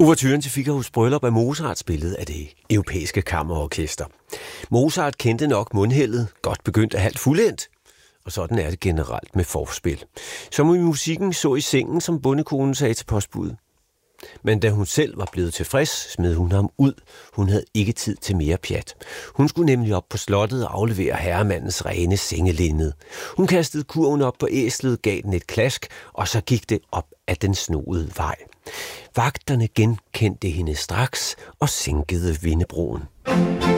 Ouverturen til Figaros bryllup er Mozarts billede af det europæiske kammerorkester. Mozart kendte nok mundheldet, godt begyndt af halvt fuldendt, og sådan er det generelt med forspil. Som i musikken så i sengen, som bondekonen sagde til postbuddet. Men da hun selv var blevet tilfreds, smed hun ham ud. Hun havde ikke tid til mere pjat. Hun skulle nemlig op på slottet og aflevere herremandens rene sengelinned. Hun kastede kurven op på æslet, gav den et klask, og så gik det op ad den snoede vej. Vagterne genkendte hende straks og sænkede vindebroen.